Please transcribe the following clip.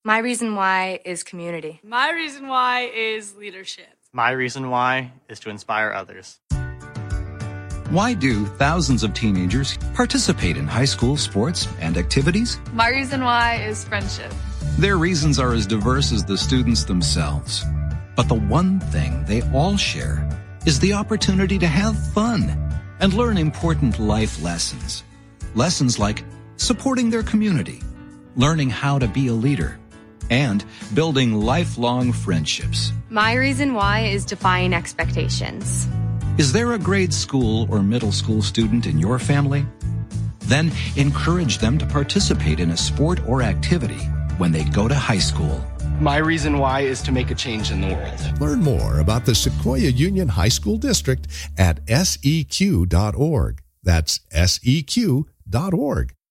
My reason why is community. My reason why is leadership. My reason why is to inspire others. Why do thousands of teenagers participate in high school sports and activities? My reason why is friendship. Their reasons are as diverse as the students themselves. But the one thing they all share is the opportunity to have fun and learn important life lessons. Lessons like supporting their community, learning how to be a leader, and building lifelong friendships. My reason why is defying expectations. Is there a grade school or middle school student in your family? Then encourage them to participate in a sport or activity when they go to high school. My reason why is to make a change in the world. Learn more about the Sequoia Union High School District at seq.org. That's seq.org.